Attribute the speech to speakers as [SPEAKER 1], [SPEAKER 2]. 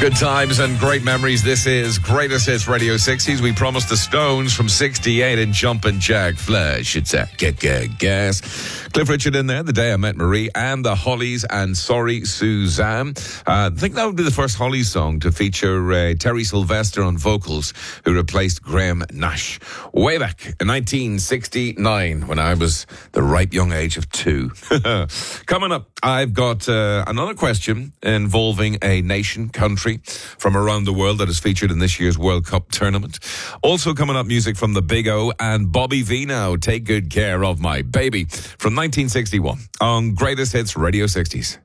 [SPEAKER 1] Good times and great memories. This is Greatest Hits Radio 60s. We promised the Stones from 68 and Jumpin' Jack Flash. It's a get gas. Cliff Richard in there, The Day I Met Marie, and the Hollies and Sorry Suzanne. I think that would be the first Hollies song to feature Terry Sylvester on vocals, who replaced Graham Nash way back in 1969 when I was the ripe young age of 2. Coming up, I've got another question involving a nation, country from around the world that is featured in this year's World Cup tournament. Also coming up, music from the Big O and Bobby V now, Take Good Care of My Baby, from 1961 on Greatest Hits Radio 60s.